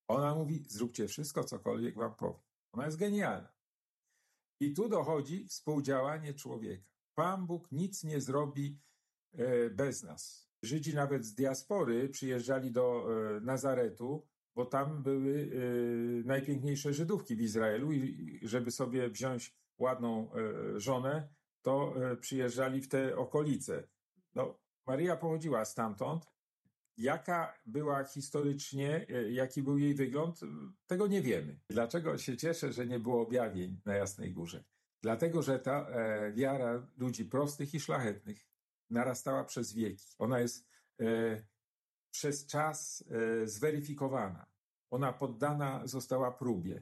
Ona mówi, zróbcie wszystko, cokolwiek wam powiem. Ona jest genialna. I tu dochodzi współdziałanie człowieka. Pan Bóg nic nie zrobi bez nas. Żydzi nawet z diaspory przyjeżdżali do Nazaretu, bo tam były najpiękniejsze Żydówki w Izraelu i żeby sobie wziąć ładną żonę, to przyjeżdżali w te okolice. No, Maryja pochodziła stamtąd. Jaka była historycznie, jaki był jej wygląd, tego nie wiemy. Dlaczego się cieszę, że nie było objawień na Jasnej Górze? Dlatego, że ta wiara ludzi prostych i szlachetnych narastała przez wieki. Ona jest przez czas zweryfikowana. Ona poddana została próbie.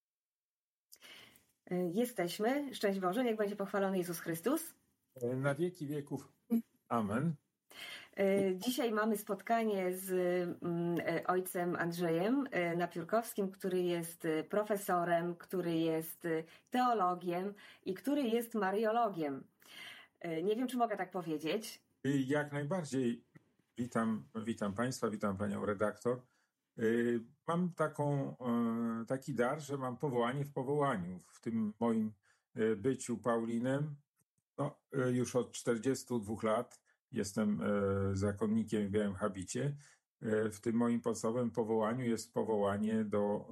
Jesteśmy. Szczęść Boże, niech będzie pochwalony Jezus Chrystus. Na wieki wieków. Amen. Dzisiaj mamy spotkanie z ojcem Andrzejem Napiórkowskim, który jest profesorem, który jest teologiem i który jest mariologiem. Nie wiem, czy mogę tak powiedzieć. Jak najbardziej. Witam Państwa, witam Panią redaktor. Mam taki dar, że mam powołanie w powołaniu. W tym moim byciu Paulinem już od 42 lat jestem zakonnikiem w białym habicie. W tym moim podstawowym powołaniu jest powołanie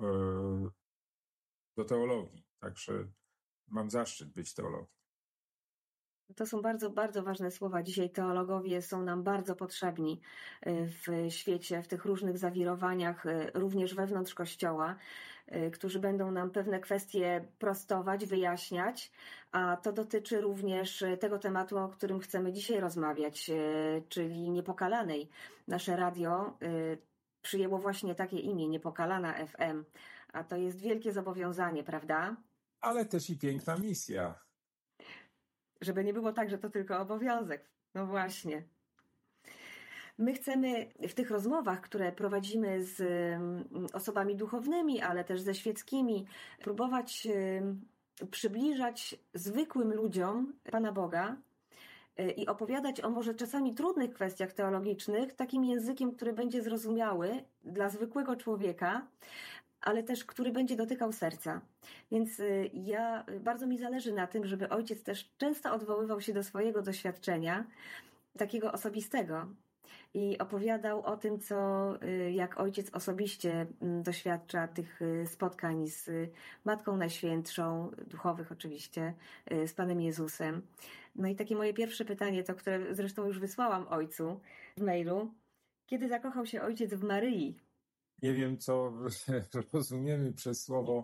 do teologii. Także mam zaszczyt być teologiem. To są bardzo, bardzo ważne słowa. Dzisiaj teologowie są nam bardzo potrzebni w świecie, w tych różnych zawirowaniach, również wewnątrz Kościoła, którzy będą nam pewne kwestie prostować, wyjaśniać, a to dotyczy również tego tematu, o którym chcemy dzisiaj rozmawiać, czyli Niepokalanej. Nasze radio przyjęło właśnie takie imię, Niepokalana FM, a to jest wielkie zobowiązanie, prawda? Ale też i piękna misja. Żeby nie było tak, że to tylko obowiązek. No właśnie. My chcemy w tych rozmowach, które prowadzimy z osobami duchownymi, ale też ze świeckimi, próbować przybliżać zwykłym ludziom Pana Boga i opowiadać o może czasami trudnych kwestiach teologicznych takim językiem, który będzie zrozumiały dla zwykłego człowieka, ale też który będzie dotykał serca. Więc bardzo mi zależy na tym, żeby ojciec też często odwoływał się do swojego doświadczenia, takiego osobistego, i opowiadał o tym, jak ojciec osobiście doświadcza tych spotkań z Matką Najświętszą, duchowych oczywiście, z Panem Jezusem. No i takie moje pierwsze pytanie, to które zresztą już wysłałam ojcu w mailu. Kiedy zakochał się ojciec w Maryi? Nie wiem, co rozumiemy przez słowo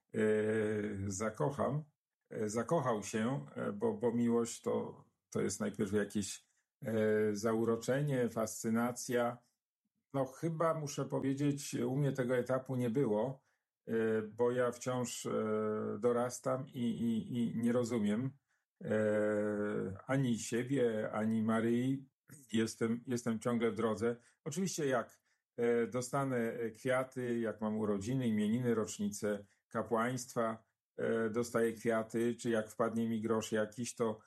zakochał się, bo miłość to jest najpierw jakieś zauroczenie, fascynacja. No chyba muszę powiedzieć, u mnie tego etapu nie było, bo ja wciąż dorastam i nie rozumiem ani siebie, ani Maryi. Jestem ciągle w drodze. Oczywiście jak dostanę kwiaty, jak mam urodziny, imieniny, rocznice kapłaństwa, dostaję kwiaty, czy jak wpadnie mi grosz jakiś, to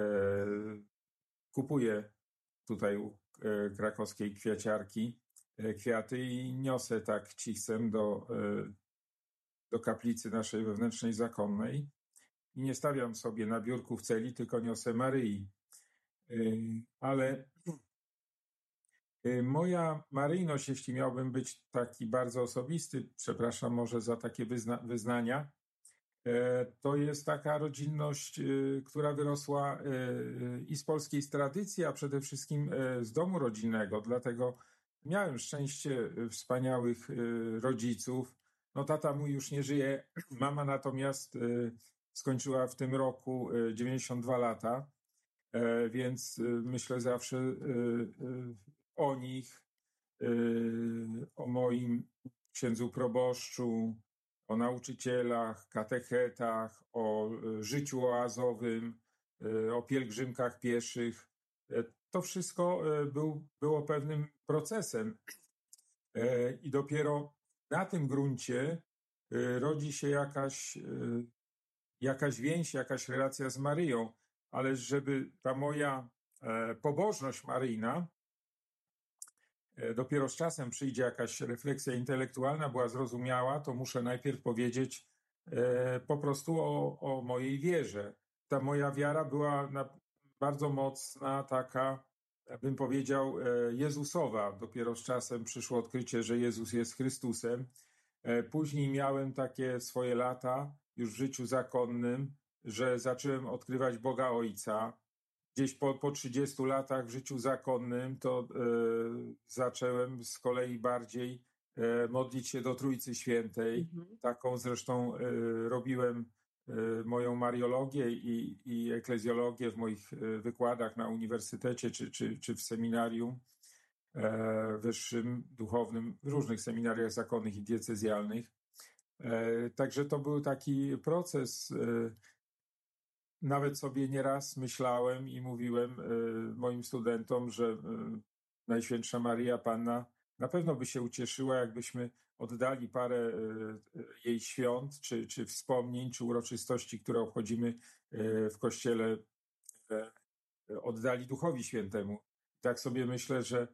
kupuję tutaj u krakowskiej kwiaciarki kwiaty i niosę tak cichcem do kaplicy naszej wewnętrznej zakonnej i nie stawiam sobie na biurku w celi, tylko niosę Maryi. Ale moja maryjność, jeśli miałbym być taki bardzo osobisty, przepraszam może za takie wyznania, to jest taka rodzinność, która wyrosła i z polskiej tradycji, a przede wszystkim z domu rodzinnego. Dlatego miałem szczęście wspaniałych rodziców. No tata mój już nie żyje, mama natomiast skończyła w tym roku 92 lata, więc myślę zawsze o nich, o moim księdzu proboszczu, o nauczycielach, katechetach, o życiu oazowym, o pielgrzymkach pieszych. To wszystko było pewnym procesem i dopiero na tym gruncie rodzi się jakaś więź, jakaś relacja z Maryją, ale żeby ta moja pobożność maryjna dopiero z czasem przyjdzie jakaś refleksja intelektualna, była zrozumiała, to muszę najpierw powiedzieć po prostu o mojej wierze. Ta moja wiara była bardzo mocna, taka, bym powiedział, Jezusowa. Dopiero z czasem przyszło odkrycie, że Jezus jest Chrystusem. Później miałem takie swoje lata już w życiu zakonnym, że zacząłem odkrywać Boga Ojca. Gdzieś po 30 latach w życiu zakonnym to zacząłem z kolei bardziej modlić się do Trójcy Świętej. Taką zresztą robiłem moją mariologię i eklezjologię w moich wykładach na uniwersytecie czy w seminarium wyższym, duchownym, w różnych seminariach zakonnych i diecezjalnych. Także to był taki proces. Nawet sobie nieraz myślałem i mówiłem moim studentom, że Najświętsza Maryja Panna na pewno by się ucieszyła, jakbyśmy oddali parę jej świąt, czy wspomnień, czy uroczystości, które obchodzimy w Kościele, oddali Duchowi Świętemu. Tak sobie myślę, że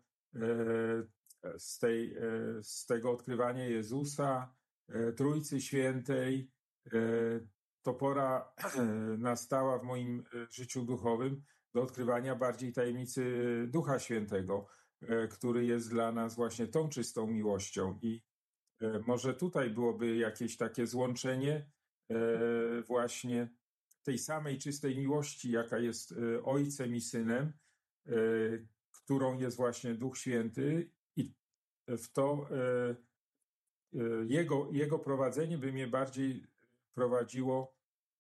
z tego odkrywania Jezusa, Trójcy Świętej, to pora nastała w moim życiu duchowym do odkrywania bardziej tajemnicy Ducha Świętego, który jest dla nas właśnie tą czystą miłością. I może tutaj byłoby jakieś takie złączenie właśnie tej samej czystej miłości, jaka jest Ojcem i Synem, którą jest właśnie Duch Święty, i w to jego prowadzenie by mnie bardziej prowadziło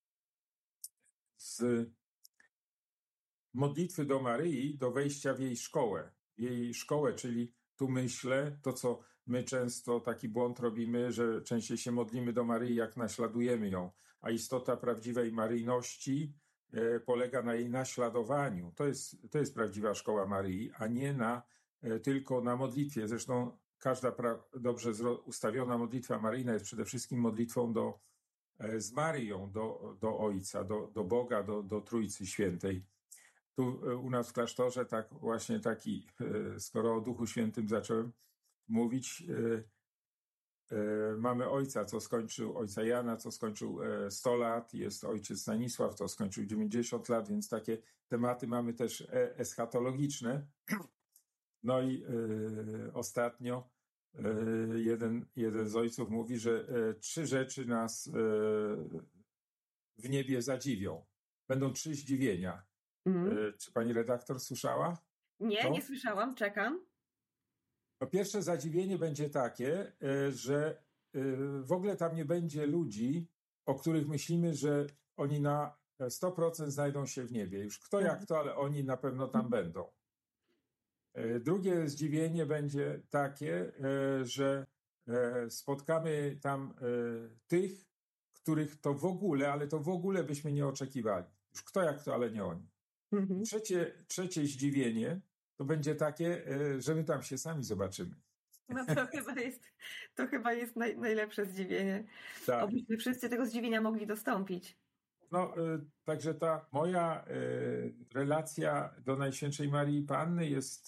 z modlitwy do Maryi do wejścia w jej szkołę. Jej szkołę, czyli tu myślę, to co my często taki błąd robimy, że częściej się modlimy do Maryi, jak naśladujemy ją, a istota prawdziwej maryjności polega na jej naśladowaniu. To jest prawdziwa szkoła Maryi, a nie tylko na modlitwie. Zresztą każda dobrze ustawiona modlitwa maryjna jest przede wszystkim modlitwą z Maryją do Ojca, do Boga, do Trójcy Świętej. Tu u nas w klasztorze tak właśnie taki, skoro o Duchu Świętym zacząłem mówić, mamy ojca, ojca Jana, co skończył 100 lat, jest ojciec Stanisław, co skończył 90 lat, więc takie tematy mamy też eschatologiczne. No i ostatnio jeden z ojców mówi, że 3 rzeczy nas w niebie zadziwią. Będą 3 zdziwienia. Czy pani redaktor słyszała? Nie słyszałam, czekam. No, pierwsze zadziwienie będzie takie, że w ogóle tam nie będzie ludzi, o których myślimy, że oni na 100% znajdą się w niebie. Już kto jak to, ale oni na pewno tam będą. Drugie zdziwienie będzie takie, że spotkamy tam tych, których to w ogóle byśmy nie oczekiwali. Już kto jak to, ale nie oni. Trzecie zdziwienie to będzie takie, że my tam się sami zobaczymy. No to chyba jest najlepsze zdziwienie. Tak. Obyśmy wszyscy tego zdziwienia mogli dostąpić. No, także ta moja relacja do Najświętszej Maryi Panny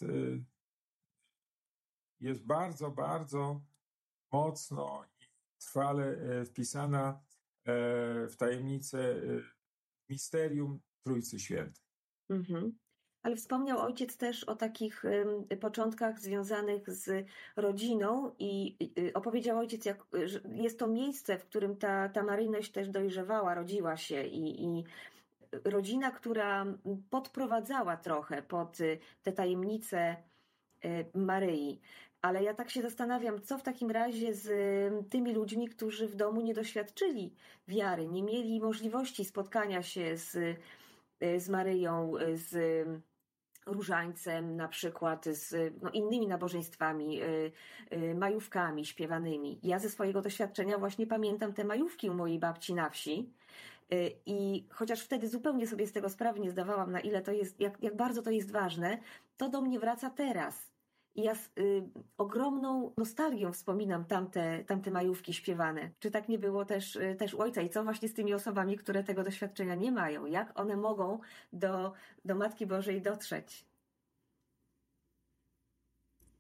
jest bardzo, bardzo mocno i trwale wpisana w tajemnicę misterium Trójcy Świętej. Ale wspomniał ojciec też o takich początkach związanych z rodziną i opowiedział ojciec, jak że jest to miejsce, w którym ta maryjność też dojrzewała, rodziła się i rodzina, która podprowadzała trochę pod te tajemnice Maryi. Ale ja tak się zastanawiam, co w takim razie z tymi ludźmi, którzy w domu nie doświadczyli wiary, nie mieli możliwości spotkania się z Maryją, z różańcem na przykład, z innymi nabożeństwami, majówkami śpiewanymi. Ja ze swojego doświadczenia właśnie pamiętam te majówki u mojej babci na wsi i chociaż wtedy zupełnie sobie z tego sprawy nie zdawałam, na ile to jest, jak bardzo to jest ważne, to do mnie wraca teraz. I ja z ogromną nostalgią wspominam tamte majówki śpiewane. Czy tak nie było też u ojca? I co właśnie z tymi osobami, które tego doświadczenia nie mają? Jak one mogą do Matki Bożej dotrzeć?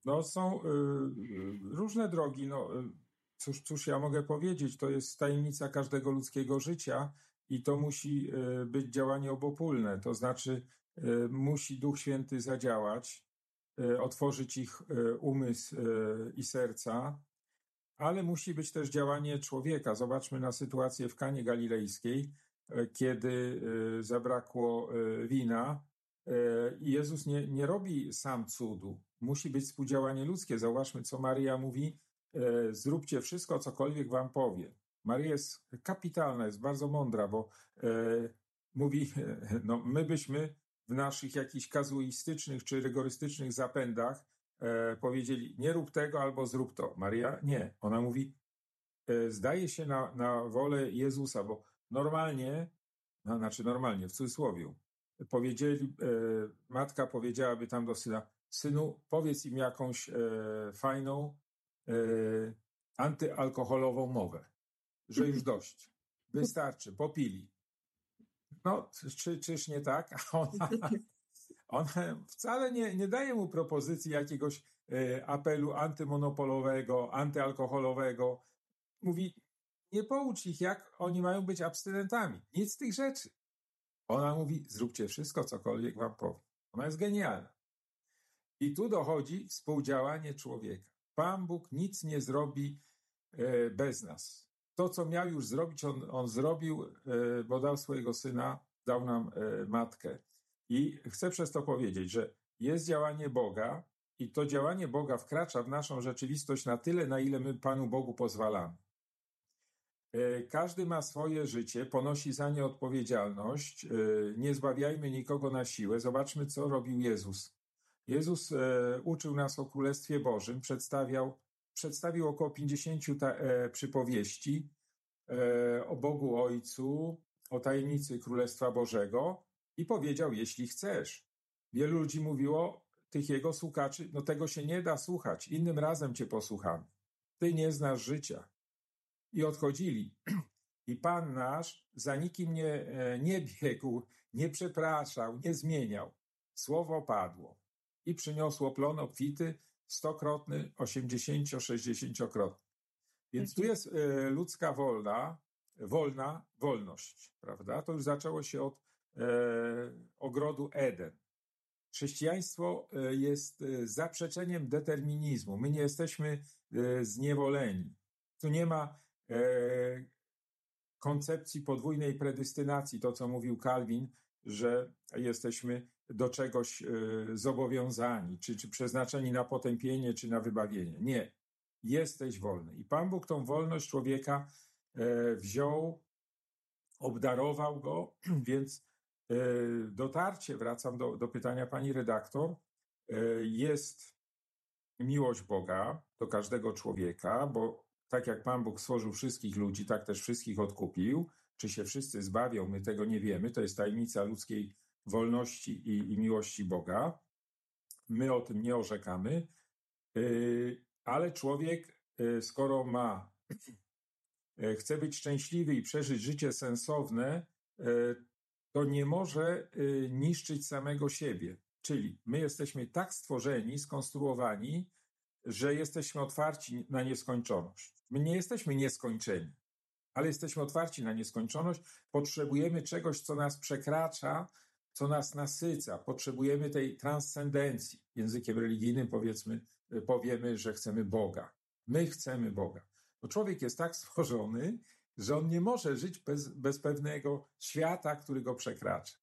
No są różne drogi. Cóż ja mogę powiedzieć? To jest tajemnica każdego ludzkiego życia i to musi być działanie obopólne. To znaczy musi Duch Święty zadziałać, otworzyć ich umysł i serca, ale musi być też działanie człowieka. Zobaczmy na sytuację w Kanie Galilejskiej, kiedy zabrakło wina. I Jezus nie robi sam cudu. Musi być współdziałanie ludzkie. Zauważmy, co Maryja mówi. Zróbcie wszystko, cokolwiek wam powie. Maryja jest kapitalna, jest bardzo mądra, bo mówi, my byśmy w naszych jakichś kazuistycznych czy rygorystycznych zapędach powiedzieli, nie rób tego albo zrób to. Maryja nie. Ona mówi, zdaje się na wolę Jezusa, bo normalnie, w cudzysłowie, matka powiedziałaby tam do syna, synu, powiedz im jakąś fajną, antyalkoholową mowę, że już dość, wystarczy, popili. Czyż nie tak? A ona wcale nie daje mu propozycji jakiegoś apelu antymonopolowego, antyalkoholowego. Mówi, nie poucz ich, jak oni mają być abstynentami. Nic z tych rzeczy. Ona mówi, zróbcie wszystko, cokolwiek wam powiem. Ona jest genialna. I tu dochodzi współdziałanie człowieka. Pan Bóg nic nie zrobi bez nas. To, co miał już zrobić, on zrobił, bo dał swojego syna, dał nam matkę. I chcę przez to powiedzieć, że jest działanie Boga i to działanie Boga wkracza w naszą rzeczywistość na tyle, na ile my Panu Bogu pozwalamy. Każdy ma swoje życie, ponosi za nie odpowiedzialność. Nie zbawiajmy nikogo na siłę. Zobaczmy, co robił Jezus. Jezus uczył nas o Królestwie Bożym, przedstawił około 50 przypowieści o Bogu Ojcu, o tajemnicy Królestwa Bożego i powiedział, jeśli chcesz. Wielu ludzi mówiło, tych jego słuchaczy, tego się nie da słuchać, innym razem cię posłuchamy. Ty nie znasz życia. I odchodzili. I Pan nasz za nikim nie biegł, nie przepraszał, nie zmieniał. Słowo padło i przyniosło plon obfity, 100-krotny, 80, 60-krotny. Więc tu jest ludzka wolność, prawda? To już zaczęło się od ogrodu Eden. Chrześcijaństwo jest zaprzeczeniem determinizmu. My nie jesteśmy zniewoleni. Tu nie ma koncepcji podwójnej predestynacji, to co mówił Calvin, że jesteśmy do czegoś zobowiązani, czy przeznaczeni na potępienie, czy na wybawienie. Nie. Jesteś wolny. I Pan Bóg tą wolność człowieka wziął, obdarował go, więc dotarcie, wracam do pytania pani redaktor, jest miłość Boga do każdego człowieka, bo tak jak Pan Bóg stworzył wszystkich ludzi, tak też wszystkich odkupił. Czy się wszyscy zbawią, my tego nie wiemy. To jest tajemnica ludzkiej wolności i miłości Boga. My o tym nie orzekamy, ale człowiek, skoro chce być szczęśliwy i przeżyć życie sensowne, to nie może niszczyć samego siebie. Czyli my jesteśmy tak stworzeni, skonstruowani, że jesteśmy otwarci na nieskończoność. My nie jesteśmy nieskończeni, ale jesteśmy otwarci na nieskończoność. Potrzebujemy czegoś, co nas przekracza, co nas nasyca. Potrzebujemy tej transcendencji. Językiem religijnym powiemy, że chcemy Boga. My chcemy Boga. Bo człowiek jest tak stworzony, że on nie może żyć bez pewnego świata, który go przekracza.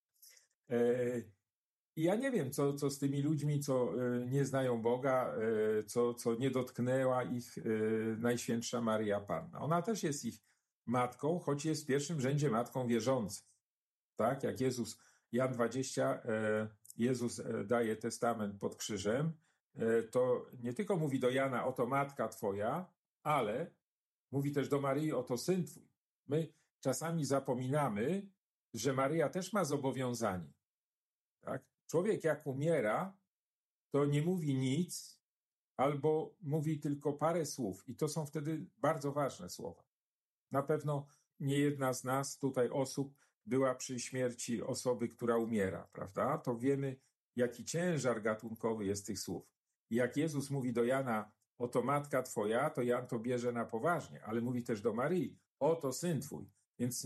I ja nie wiem, co z tymi ludźmi, co nie znają Boga, co nie dotknęła ich Najświętsza Maryja Panna. Ona też jest ich matką, choć jest w pierwszym rzędzie matką wierzącą. Tak, jak Jan 20, Jezus daje testament pod krzyżem, to nie tylko mówi do Jana, oto matka twoja, ale mówi też do Maryi, oto syn twój. My czasami zapominamy, że Maryja też ma zobowiązanie. Tak? Człowiek jak umiera, to nie mówi nic, albo mówi tylko parę słów i to są wtedy bardzo ważne słowa. Na pewno nie jedna z nas, tutaj osób, była przy śmierci osoby, która umiera, prawda? To wiemy, jaki ciężar gatunkowy jest tych słów. I jak Jezus mówi do Jana, oto matka twoja, to Jan to bierze na poważnie, ale mówi też do Maryi, oto syn twój. Więc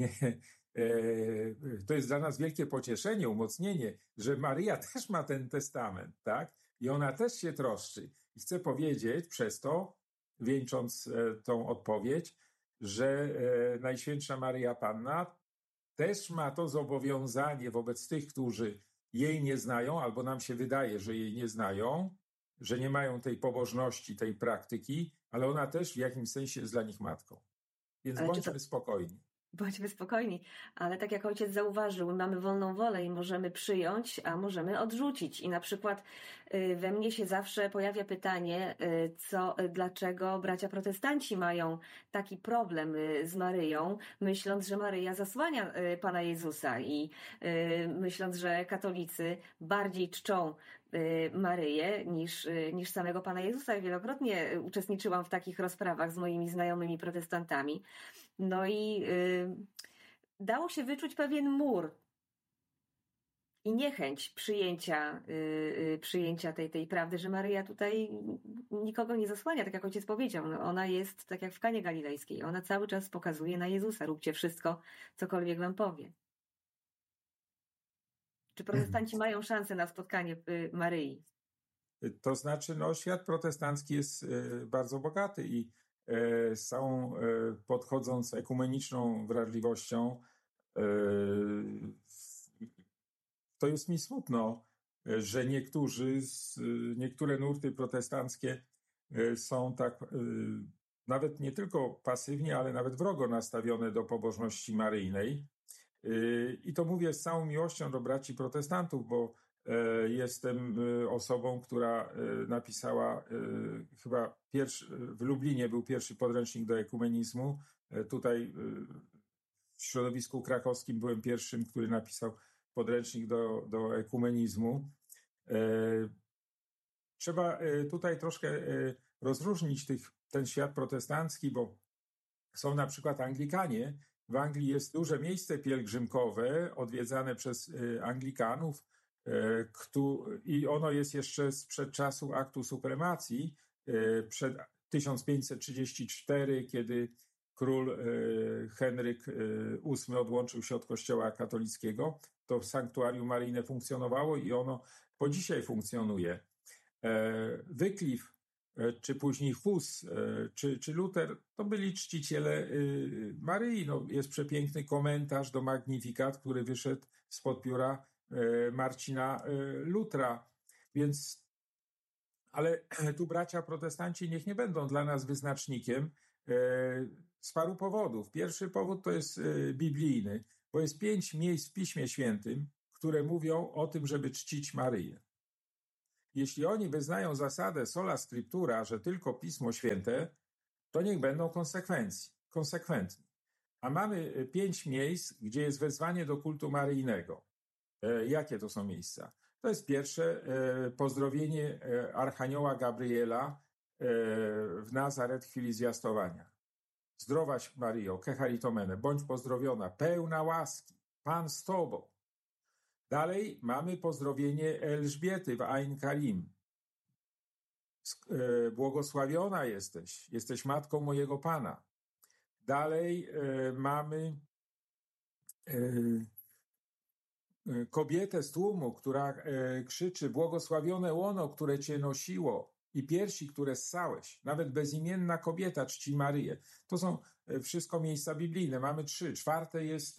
to jest dla nas wielkie pocieszenie, umocnienie, że Maryja też ma ten testament, tak? I ona też się troszczy. I chcę powiedzieć przez to, wieńcząc tą odpowiedź, że Najświętsza Maryja Panna też ma to zobowiązanie wobec tych, którzy jej nie znają, albo nam się wydaje, że jej nie znają, że nie mają tej pobożności, tej praktyki, ale ona też w jakimś sensie jest dla nich matką. Więc bądźmy spokojni. Bądźmy spokojni, ale tak jak ojciec zauważył, mamy wolną wolę i możemy przyjąć, a możemy odrzucić. I na przykład we mnie się zawsze pojawia pytanie, dlaczego bracia protestanci mają taki problem z Maryją, myśląc, że Maryja zasłania Pana Jezusa i myśląc, że katolicy bardziej czczą Maryję niż samego Pana Jezusa. Wielokrotnie uczestniczyłam w takich rozprawach z moimi znajomymi protestantami. No i dało się wyczuć pewien mur i niechęć przyjęcia tej prawdy, że Maryja tutaj nikogo nie zasłania, tak jak ojciec powiedział. No, ona jest tak jak w Kanie Galilejskiej. Ona cały czas pokazuje na Jezusa. Róbcie wszystko, cokolwiek wam powie. Czy protestanci mają szansę na spotkanie Maryi? To znaczy, świat protestancki jest bardzo bogaty i z całą podchodząc ekumeniczną wrażliwością, to jest mi smutno, że niektóre nurty protestanckie są tak nawet nie tylko pasywnie, ale nawet wrogo nastawione do pobożności maryjnej. I to mówię z całą miłością do braci protestantów, bo jestem osobą, która napisała chyba w Lublinie był pierwszy podręcznik do ekumenizmu. Tutaj w środowisku krakowskim byłem pierwszym, który napisał podręcznik do ekumenizmu. Trzeba tutaj troszkę rozróżnić ten świat protestancki, bo są na przykład Anglikanie. W Anglii jest duże miejsce pielgrzymkowe odwiedzane przez Anglikanów i ono jest jeszcze sprzed czasu aktu supremacji, przed 1534, kiedy król Henryk VIII odłączył się od kościoła katolickiego. To sanktuarium maryjne funkcjonowało i ono po dzisiaj funkcjonuje. Wycliffe, czy później Hus, czy Luter, to byli czciciele Maryi. Jest przepiękny komentarz do Magnificat, który wyszedł spod pióra Marcina Lutra. Ale tu bracia protestanci niech nie będą dla nas wyznacznikiem z paru powodów. Pierwszy powód to jest biblijny, bo jest 5 miejsc w Piśmie Świętym, które mówią o tym, żeby czcić Maryję. Jeśli oni wyznają zasadę sola scriptura, że tylko Pismo Święte, to niech będą konsekwentni. A mamy 5 miejsc, gdzie jest wezwanie do kultu maryjnego. Jakie to są miejsca? To jest pierwsze pozdrowienie Archanioła Gabriela w Nazaret w chwili zwiastowania. Zdrowaś Maryjo, kecharitomene, bądź pozdrowiona, pełna łaski, Pan z Tobą. Dalej mamy pozdrowienie Elżbiety w Ain Karim. Błogosławiona jesteś matką mojego Pana. Dalej mamy kobietę z tłumu, która krzyczy: błogosławione łono, które cię nosiło i piersi, które ssałeś. Nawet bezimienna kobieta czci Maryję. To są wszystko miejsca biblijne. Mamy 3. 4 jest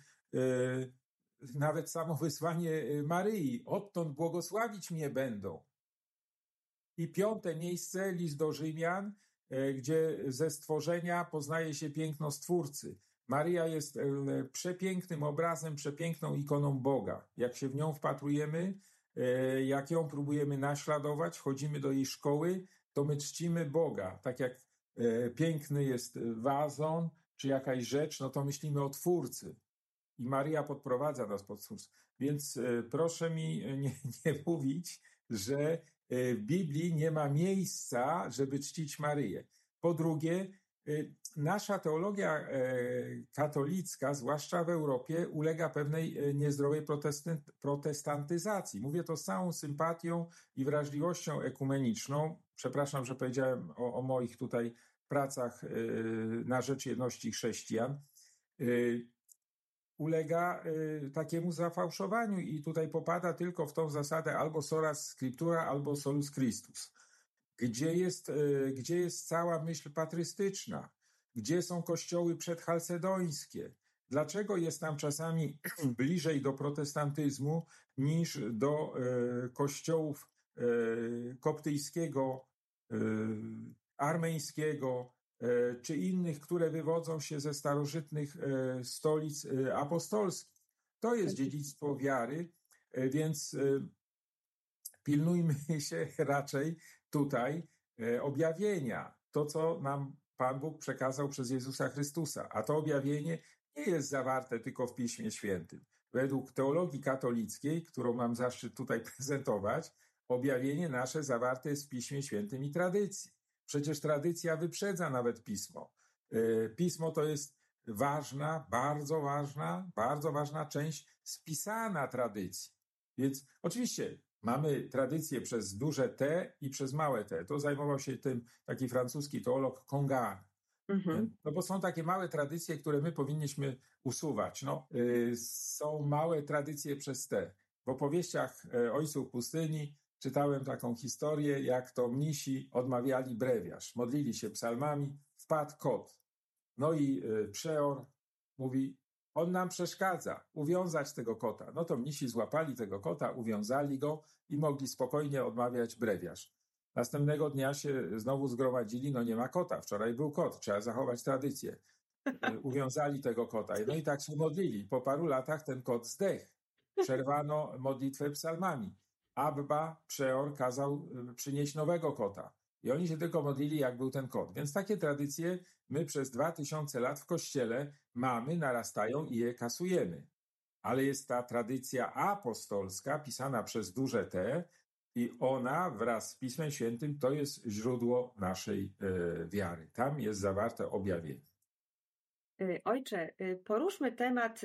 nawet samo wysłanie Maryi. Odtąd błogosławić mnie będą. I 5 miejsce, list do Rzymian, gdzie ze stworzenia poznaje się piękno Stwórcy. Maryja jest przepięknym obrazem, przepiękną ikoną Boga. Jak się w nią wpatrujemy, jak ją próbujemy naśladować, wchodzimy do jej szkoły, to my czcimy Boga. Tak jak piękny jest wazon, czy jakaś rzecz, no to myślimy o Twórcy. I Maryja podprowadza nas pod Twórcę. Więc proszę mi nie mówić, że w Biblii nie ma miejsca, żeby czcić Maryję. Po drugie, Nasza teologia katolicka, zwłaszcza w Europie, ulega pewnej niezdrowej protestantyzacji. Mówię to z całą sympatią i wrażliwością ekumeniczną. Przepraszam, że powiedziałem o moich tutaj pracach na rzecz jedności chrześcijan. Ulega takiemu zafałszowaniu i tutaj popada tylko w tą zasadę albo sola scriptura, albo solus Christus. Gdzie jest cała myśl patrystyczna? Gdzie są kościoły przedchalcedońskie? Dlaczego jest nam czasami bliżej do protestantyzmu niż do kościołów koptyjskiego, armeńskiego, czy innych, które wywodzą się ze starożytnych stolic apostolskich? To jest dziedzictwo wiary, więc pilnujmy się raczej tutaj objawienia, to co nam Pan Bóg przekazał przez Jezusa Chrystusa, a to objawienie nie jest zawarte tylko w Piśmie Świętym. Według teologii katolickiej, którą mam zaszczyt tutaj prezentować, objawienie nasze zawarte jest w Piśmie Świętym i tradycji. Przecież tradycja wyprzedza nawet Pismo. Pismo to jest ważna, bardzo ważna część spisana tradycji. Więc oczywiście mamy tradycję przez duże T i przez małe T. To zajmował się tym taki francuski teolog Congar. No bo są takie małe tradycje, które my powinniśmy usuwać. Są małe tradycje przez T. W opowieściach Ojców Pustyni czytałem taką historię, jak to mnisi odmawiali brewiarz. Modlili się psalmami, wpadł kot. No i przeor mówi, on nam przeszkadza, uwiązać tego kota. No to mnisi złapali tego kota, uwiązali go i mogli spokojnie odmawiać brewiarz. Następnego dnia się znowu zgromadzili, no nie ma kota, wczoraj był kot, trzeba zachować tradycję. Uwiązali tego kota, no i tak się modlili. Po paru latach ten kot zdechł. Przerwano modlitwę psalmami. Abba, przeor, kazał przynieść nowego kota. I oni się tylko modlili, jak był ten kot. Więc takie tradycje my przez 2000 lat w Kościele mamy, narastają i je kasujemy. Ale jest ta tradycja apostolska, pisana przez duże T, i ona wraz z Pismem Świętym to jest źródło naszej wiary. Tam jest zawarte objawienie. Ojcze, poruszmy temat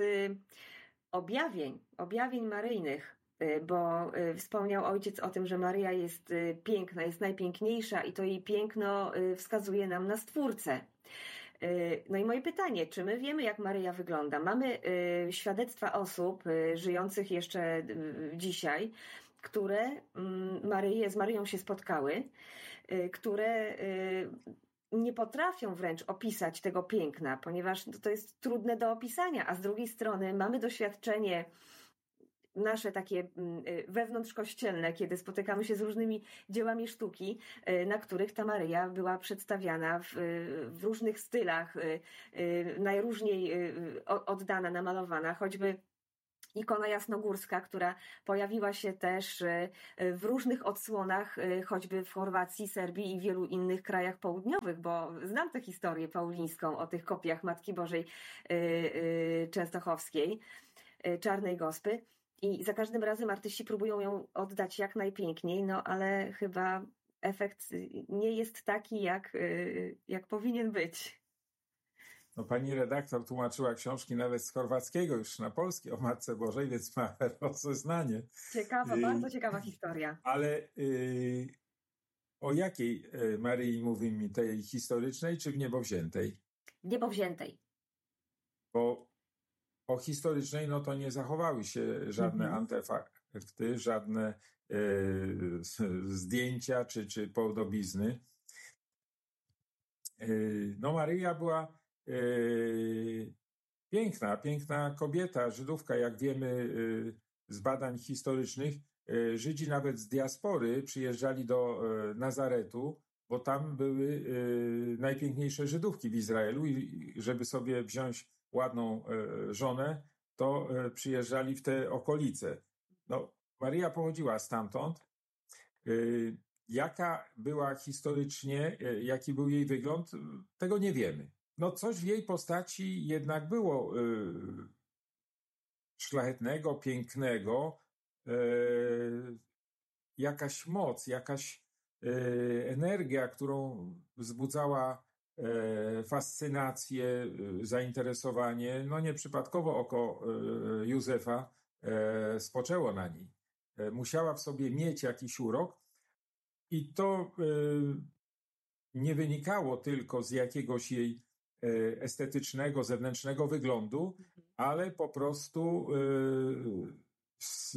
objawień maryjnych, bo wspomniał ojciec o tym, że Maryja jest piękna, jest najpiękniejsza i to jej piękno wskazuje nam na Stwórcę. No i moje pytanie, czy my wiemy, jak Maryja wygląda? Mamy świadectwa osób żyjących jeszcze dzisiaj, które z Maryją się spotkały, które nie potrafią wręcz opisać tego piękna, ponieważ to jest trudne do opisania, a z drugiej strony mamy doświadczenie nasze takie wewnątrzkościelne, kiedy spotykamy się z różnymi dziełami sztuki, na których ta Maryja była przedstawiana w różnych stylach, najróżniej oddana, namalowana, choćby ikona jasnogórska, która pojawiła się też w różnych odsłonach, choćby w Chorwacji, Serbii i wielu innych krajach południowych, bo znam tę historię paulińską o tych kopiach Matki Bożej Częstochowskiej, Czarnej Gospy. I za każdym razem artyści próbują ją oddać jak najpiękniej, no ale chyba efekt nie jest taki, jak powinien być. No, pani redaktor tłumaczyła książki nawet z chorwackiego już na polski o Matce Bożej, więc ma rozeznanie. Ciekawa, bardzo ciekawa historia. Ale o jakiej Maryi mówi mi? Tej historycznej czy w niebowziętej? W niebowziętej. Bo o historycznej, no to nie zachowały się żadne artefakty, żadne zdjęcia czy podobizny. No Maryja była piękna kobieta, Żydówka, jak wiemy z badań historycznych. Żydzi nawet z diaspory przyjeżdżali do Nazaretu, bo tam były najpiękniejsze Żydówki w Izraelu i żeby sobie wziąć ładną żonę, to przyjeżdżali w te okolice. No, Maryja pochodziła stamtąd. Jaka była historycznie, jaki był jej wygląd, tego nie wiemy. No coś w jej postaci jednak było szlachetnego, pięknego, jakaś moc, jakaś energia, którą wzbudzała fascynację, zainteresowanie. No nieprzypadkowo oko Józefa spoczęło na niej. Musiała w sobie mieć jakiś urok i to nie wynikało tylko z jakiegoś jej estetycznego, zewnętrznego wyglądu, ale po prostu z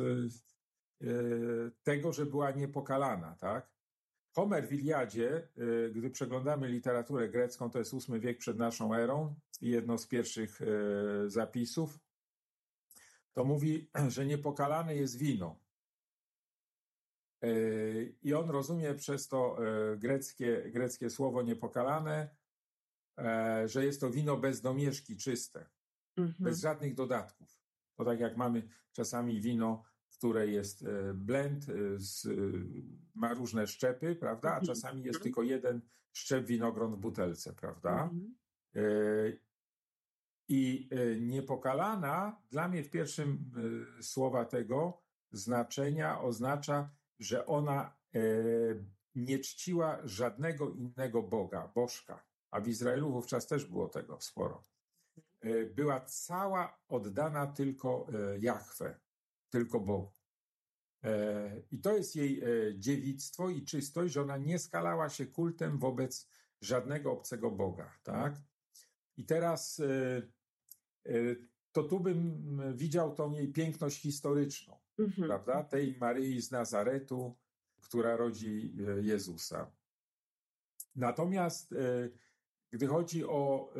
tego, że była niepokalana, tak? Homer w Iliadzie, gdy przeglądamy literaturę grecką, to jest VIII wiek przed naszą erą, jedno z pierwszych zapisów, to mówi, że niepokalane jest wino. I on rozumie przez to greckie słowo niepokalane, że jest to wino bez domieszki, czyste, bez żadnych dodatków. To tak jak mamy czasami wino, które jest blend, ma różne szczepy, prawda? A czasami jest tylko jeden szczep winogron w butelce, prawda? I niepokalana dla mnie w pierwszym słowa tego znaczenia oznacza, że ona nie czciła żadnego innego Boga, bożka. A w Izraelu wówczas też było tego sporo. Była cała oddana tylko Jahwe, tylko Bogu. I to jest jej dziewictwo i czystość, że ona nie skalała się kultem wobec żadnego obcego Boga, tak? I teraz to tu bym widział tą jej piękność historyczną, prawda? Tej Maryi z Nazaretu, która rodzi Jezusa. Natomiast gdy chodzi o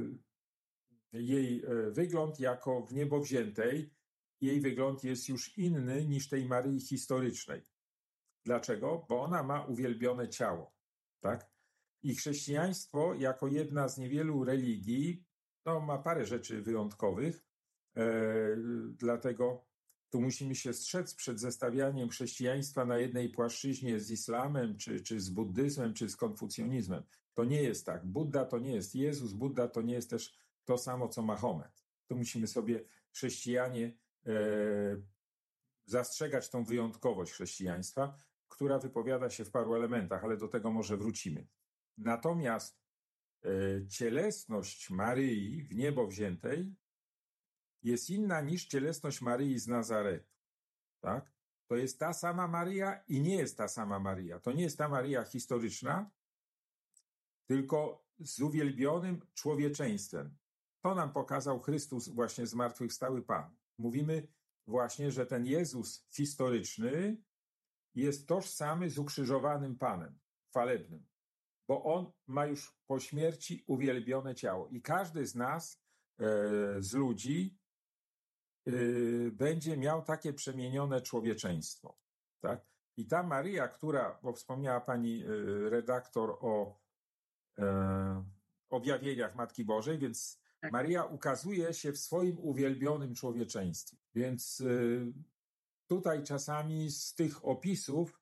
jej wygląd jako w niebo wziętej, jej wygląd jest już inny niż tej Maryi historycznej. Dlaczego? Bo ona ma uwielbione ciało, tak? I chrześcijaństwo jako jedna z niewielu religii, no, ma parę rzeczy wyjątkowych, dlatego tu musimy się strzec przed zestawianiem chrześcijaństwa na jednej płaszczyźnie z islamem, czy z buddyzmem, czy z konfucjonizmem. To nie jest tak. Budda to nie jest Jezus, Budda to nie jest też to samo, co Mahomet. Tu musimy sobie chrześcijanie zastrzegać tą wyjątkowość chrześcijaństwa, która wypowiada się w paru elementach, ale do tego może wrócimy. Natomiast cielesność Maryi w niebo wziętej jest inna niż cielesność Maryi z Nazaretu. Tak? To jest ta sama Maryja i nie jest ta sama Maryja. To nie jest ta Maryja historyczna, tylko z uwielbionym człowieczeństwem. To nam pokazał Chrystus, właśnie zmartwychwstały Pan. Mówimy właśnie, że ten Jezus historyczny jest tożsamy z ukrzyżowanym Panem, chwalebnym, bo On ma już po śmierci uwielbione ciało. I każdy z nas, z ludzi, będzie miał takie przemienione człowieczeństwo. Tak? I ta Maryja, która, bo wspomniała pani redaktor o objawieniach Matki Bożej, więc tak. Maryja ukazuje się w swoim uwielbionym człowieczeństwie. Więc tutaj czasami z tych opisów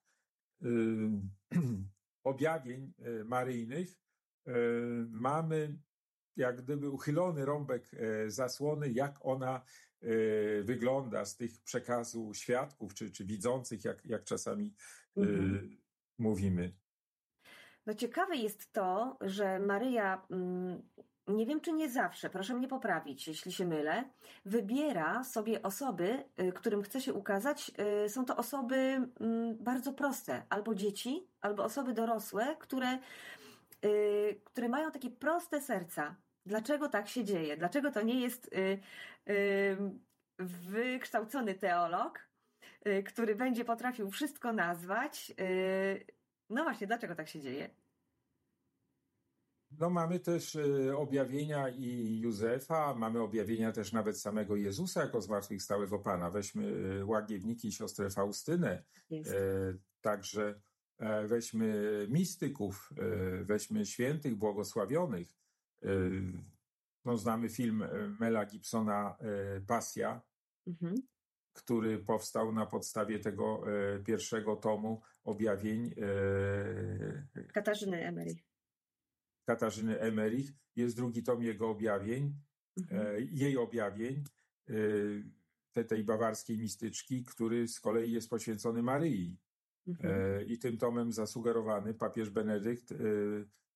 objawień maryjnych mamy jak gdyby uchylony rąbek zasłony, jak ona wygląda z tych przekazu świadków, czy widzących, jak czasami mówimy. No ciekawe jest to, że Maryja, nie wiem czy nie zawsze, proszę mnie poprawić, jeśli się mylę, wybiera sobie osoby, którym chce się ukazać. Są to osoby bardzo proste, albo dzieci, albo osoby dorosłe, które mają takie proste serca. Dlaczego tak się dzieje? Dlaczego to nie jest wykształcony teolog, który będzie potrafił wszystko nazwać? No właśnie, dlaczego tak się dzieje? No mamy też objawienia i Józefa, mamy objawienia też nawet samego Jezusa jako zmartwychwstałego Pana. Weźmy łagiewniiki, siostrę Faustynę, także weźmy mistyków, weźmy świętych, błogosławionych. No, znamy film Mela Gibsona Pasja, który powstał na podstawie tego pierwszego tomu objawień Katarzyny Emmerich. Jest drugi tom jego objawień, jej objawień, tej bawarskiej mistyczki, który z kolei jest poświęcony Maryi. I tym tomem zasugerowany papież Benedykt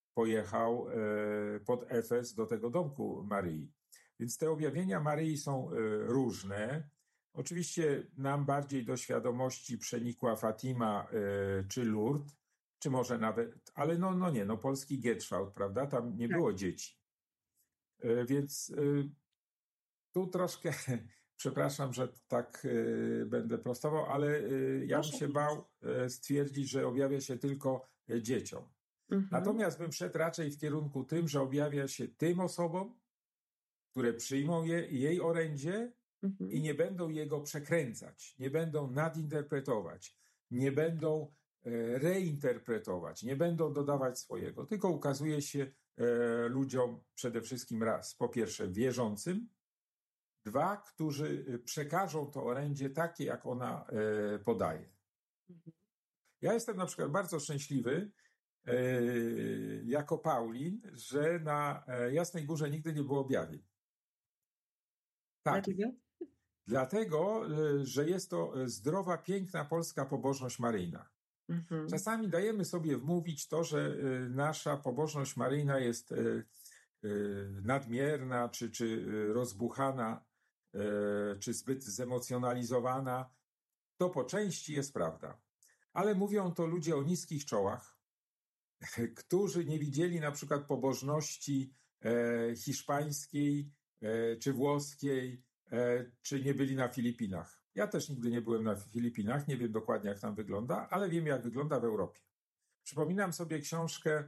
pojechał pod Efes do tego domku Maryi. Więc te objawienia Maryi są różne. Oczywiście nam bardziej do świadomości przenikła Fatima czy Lourdes, czy może nawet, ale no polski Gietrzwałd, prawda? Tam nie było dzieci. Więc tu troszkę, przepraszam, że tak będę prostował, ale ja bym się bał stwierdzić, że objawia się tylko dzieciom. Natomiast bym szedł raczej w kierunku tym, że objawia się tym osobom, które przyjmą jej orędzie i nie będą jego przekręcać, nie będą nadinterpretować, nie będą reinterpretować, nie będą dodawać swojego, tylko ukazuje się ludziom przede wszystkim raz, po pierwsze wierzącym, dwa, którzy przekażą to orędzie takie, jak ona podaje. Ja jestem na przykład bardzo szczęśliwy jako Paulin, że na Jasnej Górze nigdy nie było objawień. Tak. Dlatego, że jest to zdrowa, piękna polska pobożność maryjna. Czasami dajemy sobie wmówić to, że nasza pobożność maryjna jest nadmierna, czy rozbuchana, czy zbyt zemocjonalizowana. To po części jest prawda. Ale mówią to ludzie o niskich czołach, którzy nie widzieli na przykład pobożności hiszpańskiej, czy włoskiej, czy nie byli na Filipinach. Ja też nigdy nie byłem na Filipinach, nie wiem dokładnie jak tam wygląda, ale wiem jak wygląda w Europie. Przypominam sobie książkę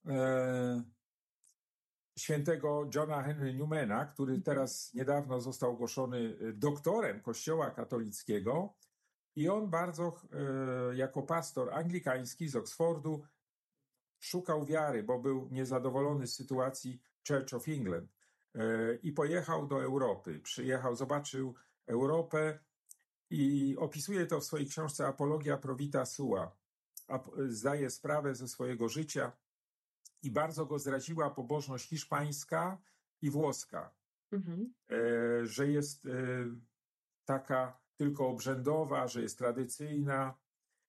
świętego Johna Henry Newmana, który teraz niedawno został ogłoszony doktorem Kościoła katolickiego i on bardzo jako pastor anglikański z Oksfordu szukał wiary, bo był niezadowolony z sytuacji Church of England i pojechał do Europy. Przyjechał, zobaczył Europę i opisuje to w swojej książce Apologia Pro Vita Sua. Zdaje sprawę ze swojego życia i bardzo go zraziła pobożność hiszpańska i włoska, że jest taka tylko obrzędowa, że jest tradycyjna.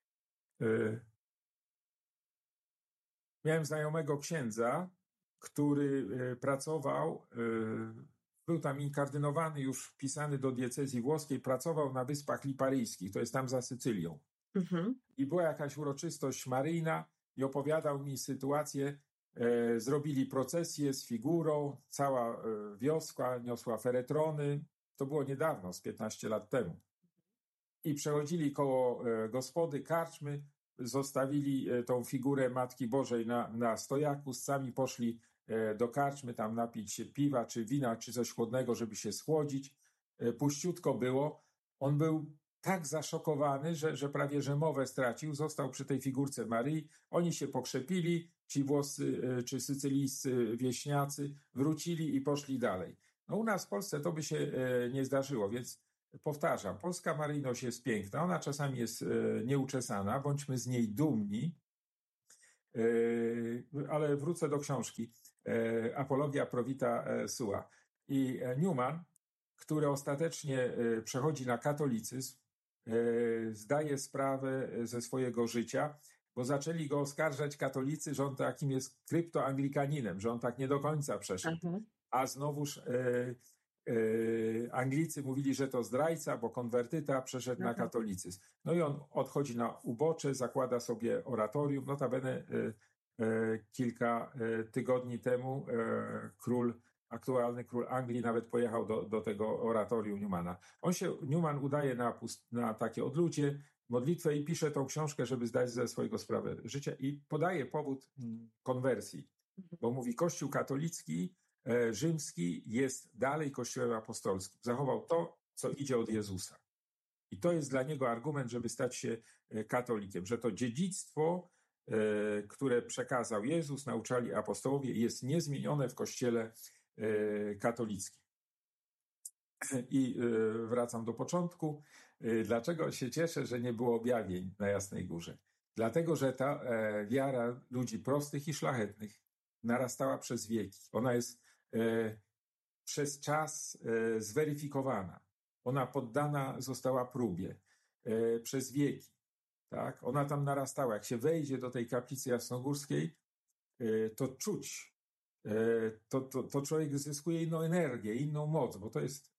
Miałem znajomego księdza, który pracował, był tam inkardynowany, już wpisany do diecezji włoskiej, pracował na Wyspach Liparyjskich, to jest tam za Sycylią. I była jakaś uroczystość maryjna i opowiadał mi sytuację, zrobili procesję z figurą, cała wioska niosła feretrony, to było niedawno, z 15 lat temu. I przechodzili koło gospody, karczmy, zostawili tą figurę Matki Bożej na stojaku, sami poszli do karczmy, tam napić się piwa, czy wina, czy coś chłodnego, żeby się schłodzić. Puściutko było. On był tak zaszokowany, że prawie że mowę stracił. Został przy tej figurce Maryi. Oni się pokrzepili, ci włoscy czy sycylijscy wieśniacy, wrócili i poszli dalej. No u nas w Polsce to by się nie zdarzyło, więc powtarzam, polska maryjność jest piękna, ona czasami jest nieuczesana, bądźmy z niej dumni, ale wrócę do książki Apologia Pro Vita Sua. I Newman, który ostatecznie przechodzi na katolicyzm, zdaje sprawę ze swojego życia, bo zaczęli go oskarżać katolicy, że on takim jest kryptoanglikaninem, że on tak nie do końca przeszedł. A znowuż Anglicy mówili, że to zdrajca, bo konwertyta przeszedł na katolicyzm. No i on odchodzi na ubocze, zakłada sobie oratorium. Notabene kilka tygodni temu aktualny król Anglii nawet pojechał do tego oratorium Newmana. Newman udaje na takie odludzie, modlitwę i pisze tą książkę, żeby zdać ze swojego sprawę życia i podaje powód konwersji, bo mówi Kościół katolicki rzymski jest dalej Kościołem apostolskim. Zachował to, co idzie od Jezusa. I to jest dla niego argument, żeby stać się katolikiem, że to dziedzictwo, które przekazał Jezus, nauczali apostołowie, jest niezmienione w Kościele katolickim. I wracam do początku. Dlaczego się cieszę, że nie było objawień na Jasnej Górze? Dlatego, że ta wiara ludzi prostych i szlachetnych narastała przez wieki. Ona jest przez czas zweryfikowana. Ona poddana została próbie przez wieki. Tak? Ona tam narastała. Jak się wejdzie do tej kaplicy jasnogórskiej, to czuć. To człowiek zyskuje inną energię, inną moc, bo to jest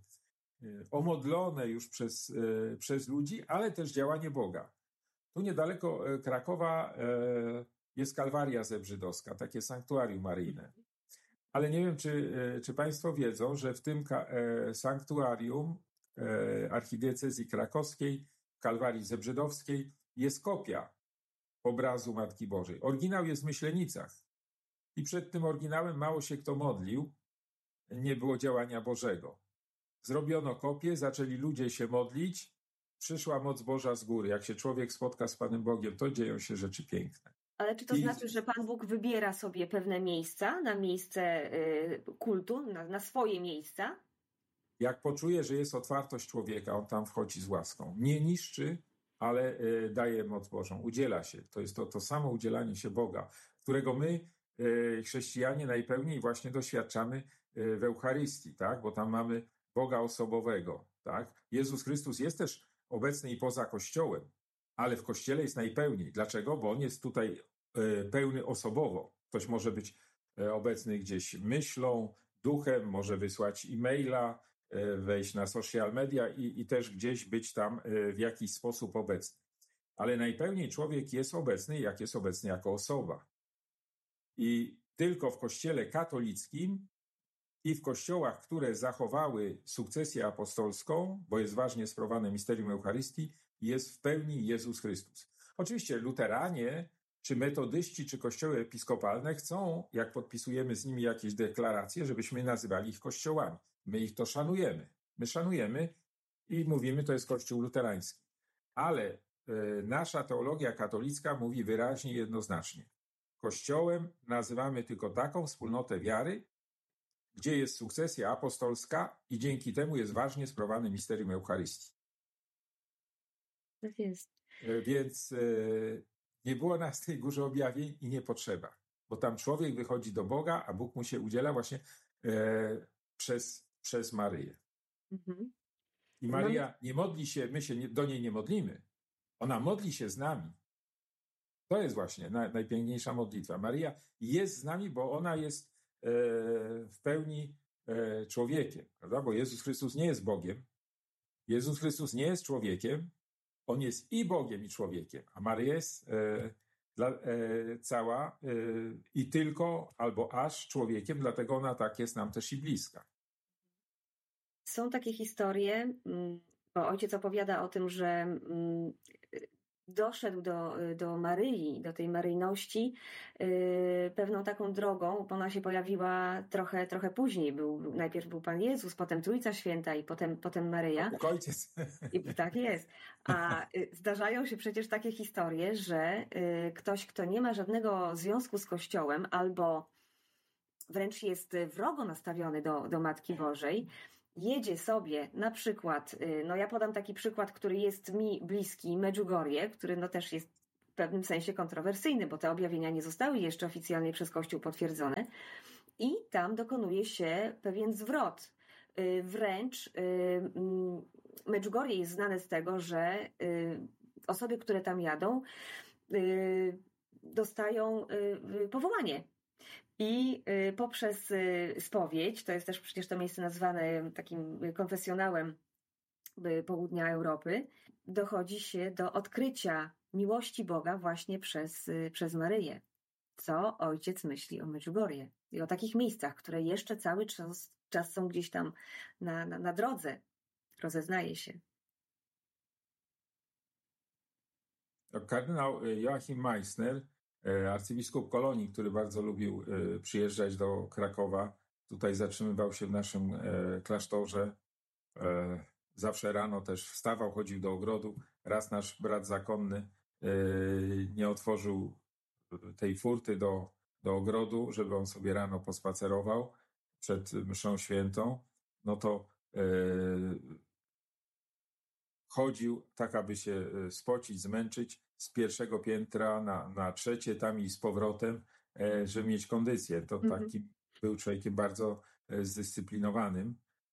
omodlone już przez ludzi, ale też działanie Boga. Tu niedaleko Krakowa jest Kalwaria Zebrzydowska, takie sanktuarium maryjne. Ale nie wiem, czy Państwo wiedzą, że w tym sanktuarium archidiecezji krakowskiej, Kalwarii Zebrzydowskiej, jest kopia obrazu Matki Bożej. Oryginał jest w Myślenicach. I przed tym oryginałem mało się kto modlił, nie było działania Bożego. Zrobiono kopię, zaczęli ludzie się modlić, przyszła moc Boża z góry. Jak się człowiek spotka z Panem Bogiem, to dzieją się rzeczy piękne. Ale czy to znaczy, że Pan Bóg wybiera sobie pewne miejsca na miejsce kultu, na swoje miejsca? Jak poczuje, że jest otwartość człowieka, on tam wchodzi z łaską. Nie niszczy, ale daje moc Bożą, udziela się. To jest to samo udzielanie się Boga, którego my, chrześcijanie, najpełniej właśnie doświadczamy w Eucharystii, tak? Bo tam mamy Boga osobowego. Tak? Jezus Chrystus jest też obecny i poza Kościołem, ale w Kościele jest najpełniej. Dlaczego? Bo on jest tutaj pełny osobowo. Ktoś może być obecny gdzieś myślą, duchem, może wysłać e-maila, wejść na social media i też gdzieś być tam w jakiś sposób obecny. Ale najpełniej człowiek jest obecny, jak jest obecny jako osoba. I tylko w Kościele katolickim i w kościołach, które zachowały sukcesję apostolską, bo jest ważnie sprawowane misterium Eucharystii, jest w pełni Jezus Chrystus. Oczywiście luteranie, czy metodyści, czy kościoły episkopalne chcą, jak podpisujemy z nimi jakieś deklaracje, żebyśmy nazywali ich kościołami. My ich to szanujemy. My szanujemy i mówimy, to jest kościół luterański. Ale nasza teologia katolicka mówi wyraźnie i jednoznacznie. Kościołem nazywamy tylko taką wspólnotę wiary, gdzie jest sukcesja apostolska i dzięki temu jest ważnie sprawowane misterium Eucharystii. Tak jest. Więc nie było nas w tej górze objawień i nie potrzeba, bo tam człowiek wychodzi do Boga, a Bóg mu się udziela właśnie przez Maryję. Mhm. I Maryja nie modli się, my się do niej nie modlimy. Ona modli się z nami. To jest właśnie najpiękniejsza modlitwa. Maryja jest z nami, bo ona jest w pełni człowiekiem, prawda? Bo Jezus Chrystus nie jest Bogiem. Jezus Chrystus nie jest człowiekiem. On jest i Bogiem, i człowiekiem. A Maryja jest cała i tylko albo aż człowiekiem, dlatego ona tak jest nam też i bliska. Są takie historie, bo ojciec opowiada o tym, że doszedł do Maryi, do tej maryjności pewną taką drogą, bo ona się pojawiła trochę później. Najpierw był Pan Jezus, potem Trójca Święta i potem Maryja. Bóg Ojciec. I tak jest. A zdarzają się przecież takie historie, że ktoś, kto nie ma żadnego związku z Kościołem albo wręcz jest wrogo nastawiony do Matki Bożej, jedzie sobie na przykład, no ja podam taki przykład, który jest mi bliski, Medjugorje, który no też jest w pewnym sensie kontrowersyjny, bo te objawienia nie zostały jeszcze oficjalnie przez Kościół potwierdzone i tam dokonuje się pewien zwrot. Wręcz Medjugorje jest znane z tego, że osoby, które tam jadą, dostają powołanie. I poprzez spowiedź, to jest też przecież to miejsce nazwane takim konfesjonałem południa Europy, dochodzi się do odkrycia miłości Boga właśnie przez Maryję. Co ojciec myśli o Medjugorje i o takich miejscach, które jeszcze cały czas są gdzieś tam na drodze. Rozeznaje się. Kardynał Joachim Meissner, arcybiskup Kolonii, który bardzo lubił przyjeżdżać do Krakowa, tutaj zatrzymywał się w naszym klasztorze. Zawsze rano też wstawał, chodził do ogrodu. Raz nasz brat zakonny nie otworzył tej furty do ogrodu, żeby on sobie rano pospacerował przed mszą świętą. No to chodził tak, aby się spocić, zmęczyć z pierwszego piętra na trzecie, tam i z powrotem, żeby mieć kondycję. To taki był człowiekiem bardzo zdyscyplinowanym.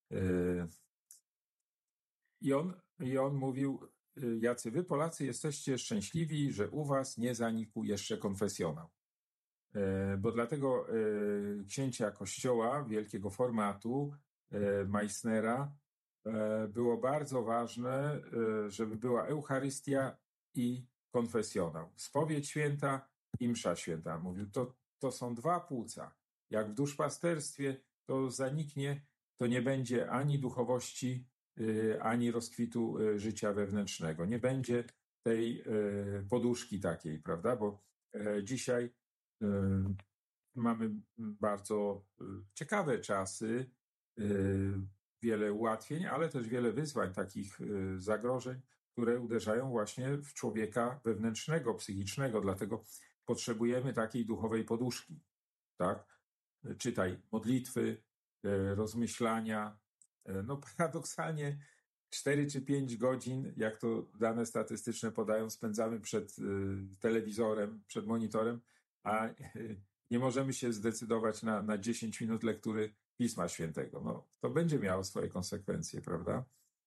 I on mówił, jacy wy Polacy jesteście szczęśliwi, że u was nie zanikł jeszcze konfesjonał. Bo dlatego księcia Kościoła wielkiego formatu, Meissnera, było bardzo ważne, żeby była Eucharystia i konfesjonał. Spowiedź święta i msza święta. Mówił, to są dwa płuca. Jak w duszpasterstwie to zaniknie, to nie będzie ani duchowości, ani rozkwitu życia wewnętrznego. Nie będzie tej poduszki takiej, prawda? Bo dzisiaj mamy bardzo ciekawe czasy, wiele ułatwień, ale też wiele wyzwań, takich zagrożeń, które uderzają właśnie w człowieka wewnętrznego, psychicznego. Dlatego potrzebujemy takiej duchowej poduszki. Tak? Czytaj modlitwy, rozmyślania. No paradoksalnie 4 czy 5 godzin, jak to dane statystyczne podają, spędzamy przed telewizorem, przed monitorem, a nie możemy się zdecydować na 10 minut lektury Pisma Świętego. No, to będzie miało swoje konsekwencje, prawda?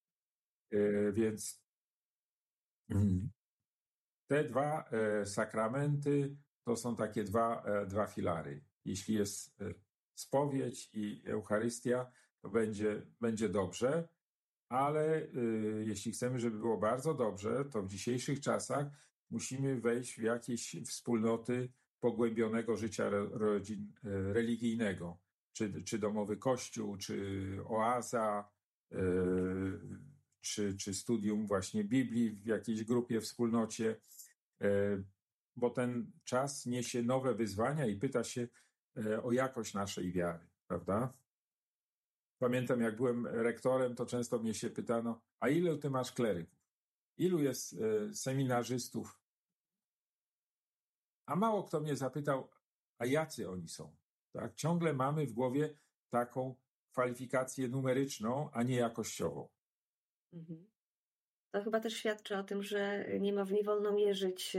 Więc te dwa sakramenty to są takie dwa filary. Jeśli jest spowiedź i Eucharystia, to będzie dobrze, ale jeśli chcemy, żeby było bardzo dobrze, to w dzisiejszych czasach musimy wejść w jakieś wspólnoty pogłębionego życia religijnego, czy domowy kościół, czy oaza, czy studium właśnie Biblii w jakiejś grupie, wspólnocie, bo ten czas niesie nowe wyzwania i pyta się o jakość naszej wiary, prawda? Pamiętam, jak byłem rektorem, to często mnie się pytano, a ilu ty masz kleryków? Ilu jest seminarzystów? A mało kto mnie zapytał, a jacy oni są? Tak? Ciągle mamy w głowie taką kwalifikację numeryczną, a nie jakościową. To chyba też świadczy o tym, że nie wolno mierzyć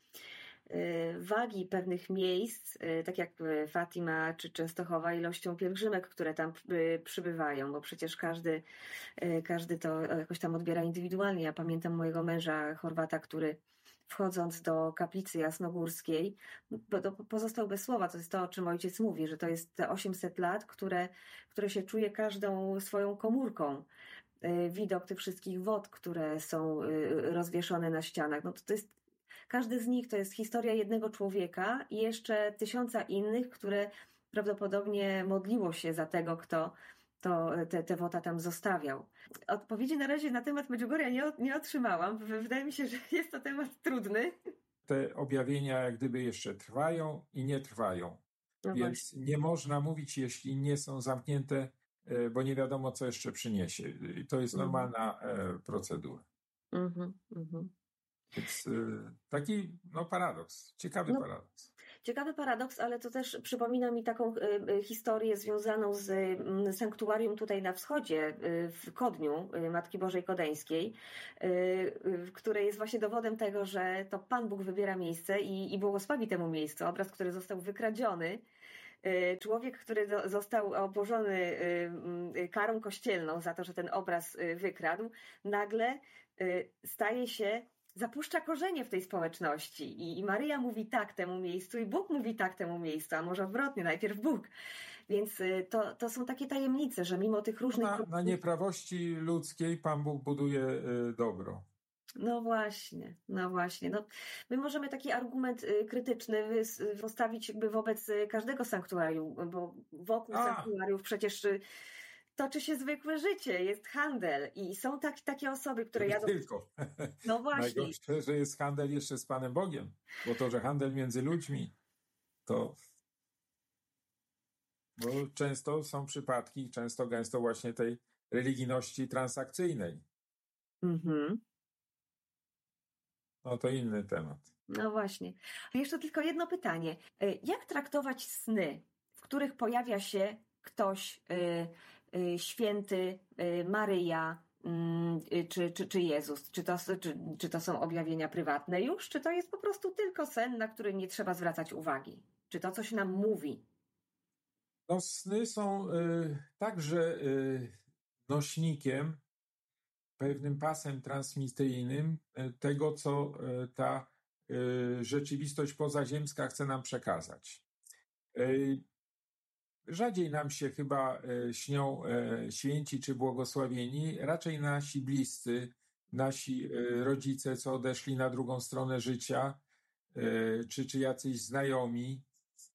wagi pewnych miejsc, tak jak Fatima czy Częstochowa, ilością pielgrzymek, które tam przybywają, bo przecież każdy to jakoś tam odbiera indywidualnie. Ja pamiętam mojego męża Chorwata, który wchodząc do kaplicy jasnogórskiej, pozostał bez słowa. To jest to, o czym ojciec mówi, że to jest te 800 lat, które się czuje każdą swoją komórką. Widok tych wszystkich wod, które są rozwieszone na ścianach. No to jest, każdy z nich to jest historia jednego człowieka i jeszcze 1000 innych, które prawdopodobnie modliło się za tego, kto te woda tam zostawiał. Odpowiedzi na razie na temat Medjugorja nie otrzymałam. Wydaje mi się, że jest to temat trudny. Te objawienia jak gdyby jeszcze trwają i nie trwają. No więc właśnie. Nie można mówić, jeśli nie są zamknięte, bo nie wiadomo, co jeszcze przyniesie. I to jest normalna procedura. Więc taki paradoks, ciekawy paradoks. Ciekawy paradoks, ale to też przypomina mi taką historię związaną z sanktuarium tutaj na wschodzie, w Kodniu Matki Bożej Kodeńskiej, które jest właśnie dowodem tego, że to Pan Bóg wybiera miejsce i błogosławi temu miejscu. Obraz, który został wykradziony, człowiek, który został obłożony karą kościelną za to, że ten obraz wykradł, nagle staje się, zapuszcza korzenie w tej społeczności i Maryja mówi tak temu miejscu i Bóg mówi tak temu miejscu, a może odwrotnie, najpierw Bóg. Więc to są takie tajemnice, że mimo tych różnych... Na nieprawości ludzkiej Pan Bóg buduje dobro. No właśnie. No, my możemy taki argument krytyczny postawić jakby wobec każdego sanktuarium, bo wokół sanktuariów przecież toczy się zwykłe życie, jest handel i są takie osoby, które jadą... Tylko. No właśnie. Najgorsze, że jest handel jeszcze z Panem Bogiem, bo to, że handel między ludźmi, to... Bo często są przypadki, często gęsto właśnie tej religijności transakcyjnej. No to inny temat. No właśnie. Jeszcze tylko jedno pytanie. Jak traktować sny, w których pojawia się ktoś święty, Maryja czy Jezus? Czy to są objawienia prywatne już? Czy to jest po prostu tylko sen, na który nie trzeba zwracać uwagi? Czy to coś nam mówi? No sny są także nośnikiem, pewnym pasem transmisyjnym tego, co ta rzeczywistość pozaziemska chce nam przekazać. Rzadziej nam się chyba śnią święci czy błogosławieni, raczej nasi bliscy, nasi rodzice, co odeszli na drugą stronę życia, czy jacyś znajomi.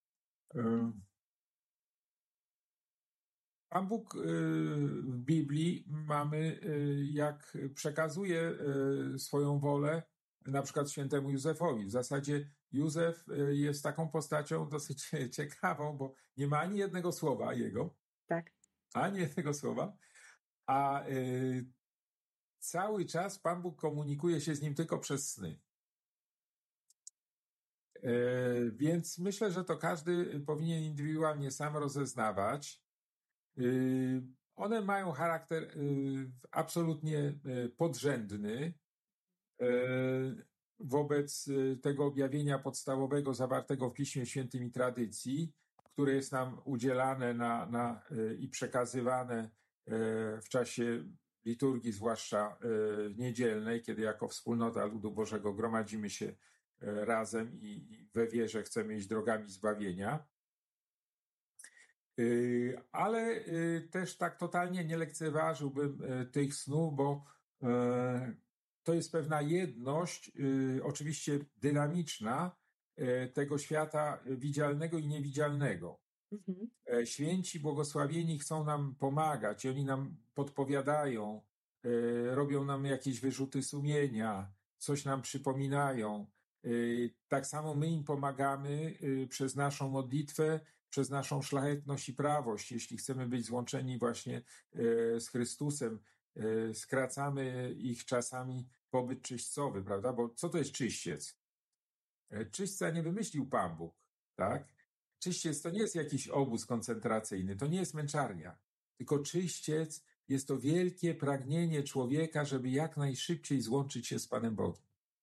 Pan Bóg w Biblii mamy, jak przekazuje swoją wolę, na przykład świętemu Józefowi. W zasadzie Józef jest taką postacią dosyć ciekawą, bo nie ma ani jednego słowa jego, Tak. ani jednego słowa, a cały czas Pan Bóg komunikuje się z nim tylko przez sny. Więc myślę, że to każdy powinien indywidualnie sam rozeznawać. One mają charakter absolutnie podrzędny wobec tego objawienia podstawowego zawartego w Piśmie Świętym i tradycji, które jest nam udzielane i przekazywane w czasie liturgii, zwłaszcza niedzielnej, kiedy jako wspólnota ludu Bożego gromadzimy się razem i we wierze chcemy iść drogami zbawienia. Ale też tak totalnie nie lekceważyłbym tych snów, bo to jest pewna jedność, oczywiście dynamiczna, tego świata widzialnego i niewidzialnego. Mhm. Święci, błogosławieni chcą nam pomagać i oni nam podpowiadają, robią nam jakieś wyrzuty sumienia, coś nam przypominają. Tak samo my im pomagamy przez naszą modlitwę, przez naszą szlachetność i prawość. Jeśli chcemy być złączeni właśnie z Chrystusem, skracamy ich czasami pobyt czyśćcowy, prawda? Bo co to jest czyściec? Czyśćca nie wymyślił Pan Bóg, tak? Czyściec to nie jest jakiś obóz koncentracyjny, to nie jest męczarnia, tylko czyściec jest to wielkie pragnienie człowieka, żeby jak najszybciej złączyć się z Panem Bogiem.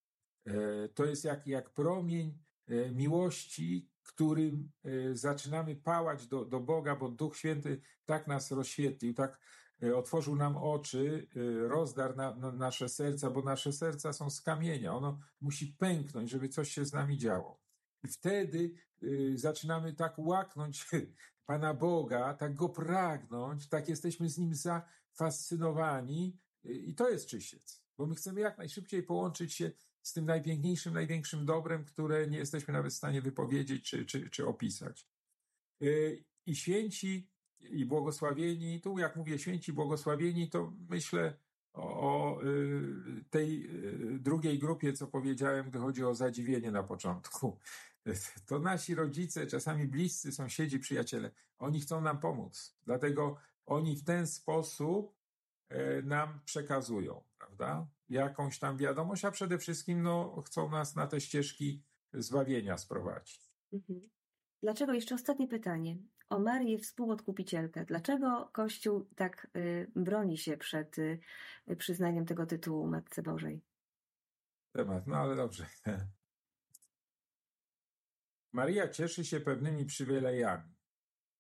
To jest jak promień miłości, którym zaczynamy pałać do Boga, bo Duch Święty tak nas rozświetlił, tak otworzył nam oczy, rozdarł nasze serca, bo nasze serca są z kamienia. Ono musi pęknąć, żeby coś się z nami działo. I wtedy zaczynamy tak łaknąć Pana Boga, tak Go pragnąć, tak jesteśmy z Nim zafascynowani i to jest czyściec, bo my chcemy jak najszybciej połączyć się z tym najpiękniejszym, największym dobrem, które nie jesteśmy nawet w stanie wypowiedzieć czy opisać. I święci, i błogosławieni, tu jak mówię święci, błogosławieni, to myślę o tej drugiej grupie, co powiedziałem, gdy chodzi o zadziwienie na początku. To nasi rodzice, czasami bliscy, sąsiedzi, przyjaciele, oni chcą nam pomóc. Dlatego oni w ten sposób nam przekazują, prawda? Jakąś tam wiadomość, a przede wszystkim chcą nas na te ścieżki zbawienia sprowadzić. Mhm. Dlaczego, jeszcze ostatnie pytanie, o Marię Współodkupicielkę. Dlaczego Kościół tak broni się przed przyznaniem tego tytułu Matce Bożej? Temat, ale dobrze. Maria cieszy się pewnymi przywilejami.